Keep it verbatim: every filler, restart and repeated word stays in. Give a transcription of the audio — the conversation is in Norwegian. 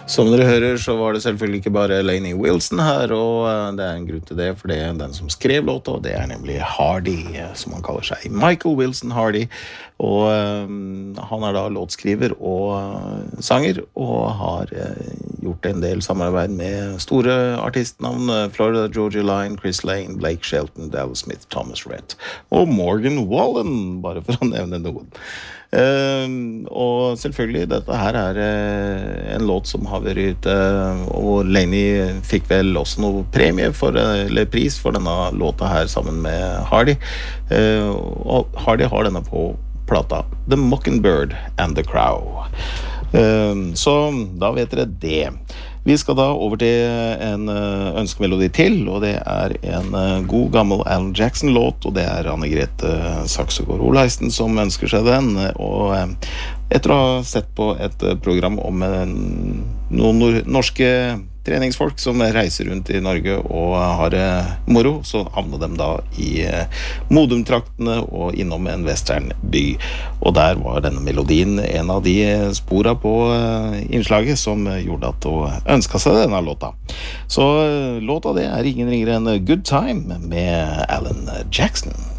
Som dere hører så var det selvfølgelig ikke bare Lainey Wilson her, og det er en grunn til det, for det er den som skrev låta, og det er nemlig Hardy, som han kaller seg. Michael Wilson Hardy, og um, han er da låtskriver og uh, sanger, og har uh, gjort en del samarbeid med store artistnavn, uh, Florida Georgia Line, Chris Lane, Blake Shelton, Dallas Smith, Thomas Rhett, og Morgan Wallen, bare for å nevne noen. Uh, og selvfølgelig dette her er uh, en låt som har vært ute, uh, og Lainey fikk vel også noe premie for, uh, eller pris for denne låta her sammen med Hardy, uh, og Hardy har denne på plata The Mockingbird and the Crow. uh, så da vet dere det. Vi skal da over til en uh, ønskemelodi til, og det er en uh, god gammel Alan Jackson-låt, og det er Anne-Grete uh, Saksegård Olaisen som ønsker seg den, og uh, etter å ha sett på et uh, program om uh, noen nor- norske treningsfolk som reiser rundt i Norge og uh, har uh, moro, så havner de da i uh, Modum-traktene og innom en westernby, og der var denne melodien en av de spora på uh, innslaget som uh, gjorde at hun ønsket seg denne låta. Så uh, låta det er ingen ringere enn Good Time med Alan Jackson.